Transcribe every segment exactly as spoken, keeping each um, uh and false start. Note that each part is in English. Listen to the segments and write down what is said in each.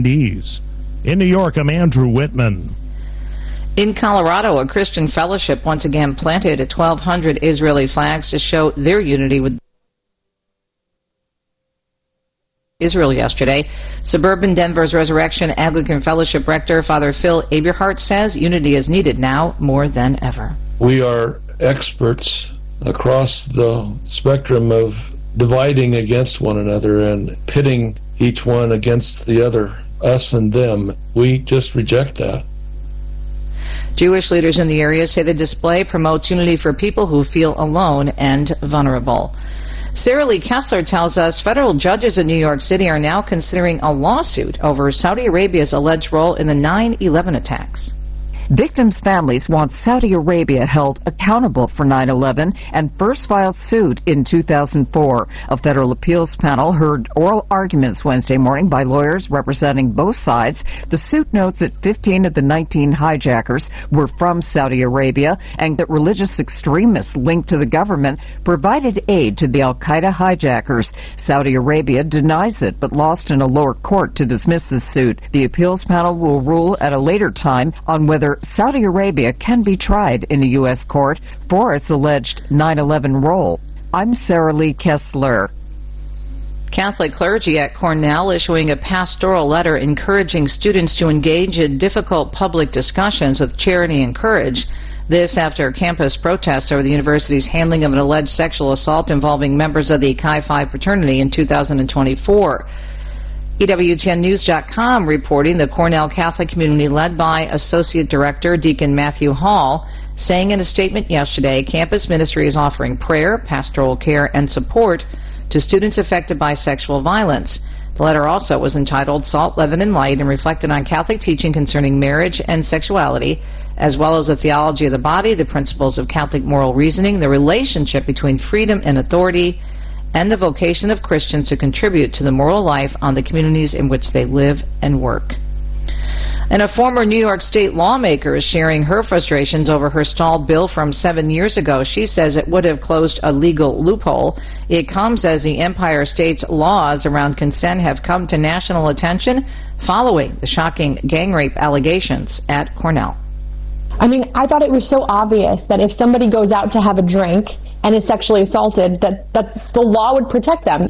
In New York, I'm Andrew Whitman. In Colorado, a Christian fellowship once again planted twelve hundred Israeli flags to show their unity with Israel yesterday. Suburban Denver's Resurrection Anglican Fellowship Rector Father Phil Aberhart says unity is needed now more than ever. We are experts across the spectrum of dividing against one another and pitting each one against the other, us and them. We just reject that. Jewish leaders in the area say the display promotes unity for people who feel alone and vulnerable. Sarah Lee Kessler tells us federal judges in New York City are now considering a lawsuit over Saudi Arabia's alleged role in the nine eleven attacks. Victims' families want Saudi Arabia held accountable for nine eleven and first filed suit in two thousand four. A federal appeals panel heard oral arguments Wednesday morning by lawyers representing both sides. The suit notes that fifteen of the nineteen hijackers were from Saudi Arabia and that religious extremists linked to the government provided aid to the al-Qaeda hijackers. Saudi Arabia denies it but lost in a lower court to dismiss the suit. The appeals panel will rule at a later time on whether Saudi Arabia can be tried in a U S court for its alleged nine eleven role. I'm Sarah Lee Kessler. Catholic clergy at Cornell issuing a pastoral letter encouraging students to engage in difficult public discussions with charity and courage. This after campus protests over the university's handling of an alleged sexual assault involving members of the Chi Phi fraternity in two thousand twenty-four. E W T N News dot com reporting the Cornell Catholic community led by Associate Director Deacon Matthew Hall, saying in a statement yesterday, campus ministry is offering prayer, pastoral care, and support to students affected by sexual violence. The letter also was entitled Salt, Leaven, and Light and reflected on Catholic teaching concerning marriage and sexuality, as well as the theology of the body, the principles of Catholic moral reasoning, the relationship between freedom and authority, and the vocation of Christians to contribute to the moral life on the communities in which they live and work. And a former New York State lawmaker is sharing her frustrations over her stalled bill from seven years ago. She says it would have closed a legal loophole. It comes as the Empire State's laws around consent have come to national attention following the shocking gang rape allegations at Cornell. I mean, I thought it was so obvious that if somebody goes out to have a drink and is sexually assaulted, that, that the law would protect them.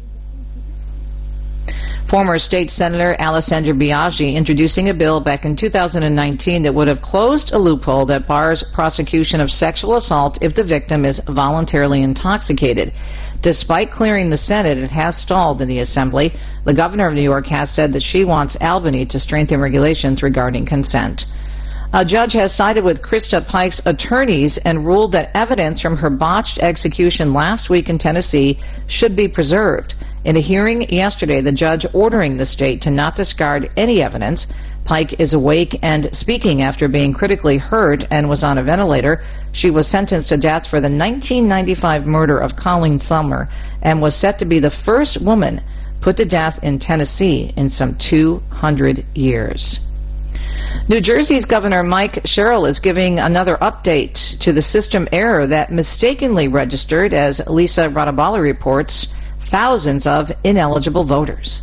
Former State Senator Alessandra Biaggi introducing a bill back in two thousand nineteen that would have closed a loophole that bars prosecution of sexual assault if the victim is voluntarily intoxicated. Despite clearing the Senate, it has stalled in the Assembly. The governor of New York has said that she wants Albany to strengthen regulations regarding consent. A judge has sided with Krista Pike's attorneys and ruled that evidence from her botched execution last week in Tennessee should be preserved. In a hearing yesterday, the judge ordering the state to not discard any evidence. Pike is awake and speaking after being critically hurt and was on a ventilator. She was sentenced to death for the nineteen ninety-five murder of Colleen Summer and was set to be the first woman put to death in Tennessee in some two hundred years. New Jersey's Governor Mike Sherrill is giving another update to the system error that mistakenly registered, as Lisa Radabali reports, thousands of ineligible voters.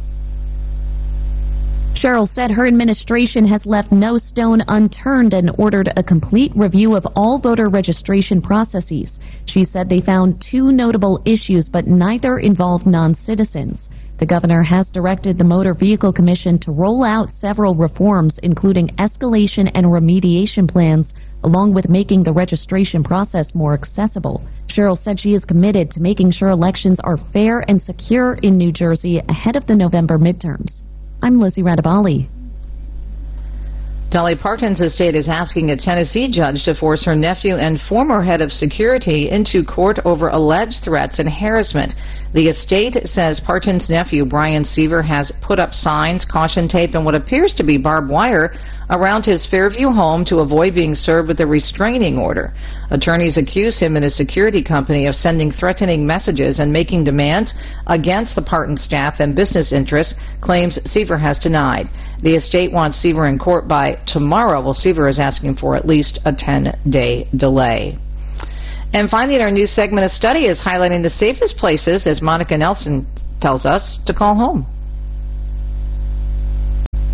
Sherrill said her administration has left no stone unturned and ordered a complete review of all voter registration processes. She said they found two notable issues, but neither involved non-citizens. The governor has directed the Motor Vehicle Commission to roll out several reforms, including escalation and remediation plans, along with making the registration process more accessible. Sherrill said she is committed to making sure elections are fair and secure in New Jersey ahead of the November midterms. I'm Lizzie Radabali. Dolly Parton's estate is asking a Tennessee judge to force her nephew and former head of security into court over alleged threats and harassment. The estate says Parton's nephew, Brian Seaver, has put up signs, caution tape, and what appears to be barbed wire around his Fairview home to avoid being served with a restraining order. Attorneys accuse him and his security company of sending threatening messages and making demands against the Parton staff and business interests, claims Seaver has denied. The estate wants Seaver in court by tomorrow. Well, Seaver is asking for at least a ten-day delay. And finally, in our news segment, a study is highlighting the safest places, as Monica Nelson tells us, to call home.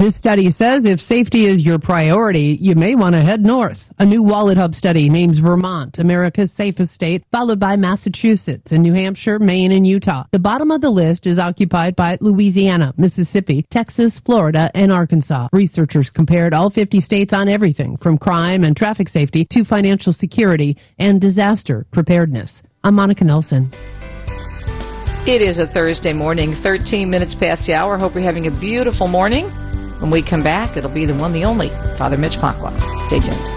This study says if safety is your priority, you may want to head north. A new WalletHub study names Vermont America's safest state, followed by Massachusetts and New Hampshire, Maine, and Utah. The bottom of the list is occupied by Louisiana, Mississippi, Texas, Florida, and Arkansas. Researchers compared all fifty states on everything from crime and traffic safety to financial security and disaster preparedness. I'm Monica Nelson. It is a Thursday morning, thirteen minutes past the hour. Hope you're having a beautiful morning. When we come back, it'll be the one, the only, Father Mitch Pacwa. Stay tuned.